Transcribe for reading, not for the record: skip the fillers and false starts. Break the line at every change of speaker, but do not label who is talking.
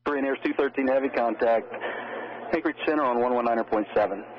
Korean Air's 213 Heavy, contact Anchorage Center on 119.7.